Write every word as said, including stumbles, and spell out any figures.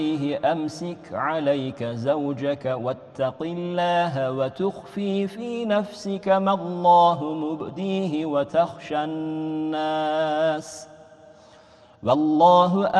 أمسك عليك زوجك واتق الله وتخفي في نفسك ما الله مبديه وتخشى الناس والله